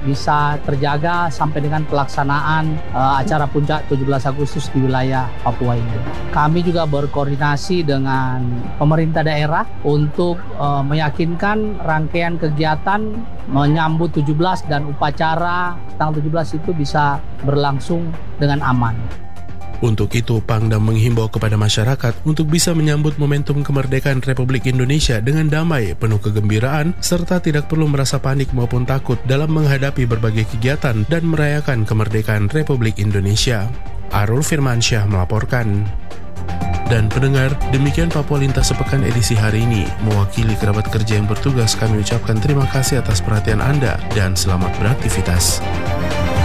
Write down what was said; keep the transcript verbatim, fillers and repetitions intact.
bisa terjaga sampai dengan pelaksanaan uh, acara puncak tujuh belas Agustus di wilayah Papua ini. Kami juga berkoordinasi dengan pemerintah daerah untuk uh, meyakinkan rangkaian kegiatan menyambut tujuh belas dan upacara tanggal tujuh belas itu bisa berlangsung dengan aman. Untuk itu, Pangdam menghimbau kepada masyarakat untuk bisa menyambut momentum kemerdekaan Republik Indonesia dengan damai, penuh kegembiraan, serta tidak perlu merasa panik maupun takut dalam menghadapi berbagai kegiatan dan merayakan kemerdekaan Republik Indonesia. Arul Firmansyah melaporkan. Dan pendengar, demikian Papua Lintas Sepekan edisi hari ini. Mewakili kerabat kerja yang bertugas, kami ucapkan terima kasih atas perhatian Anda dan selamat beraktivitas.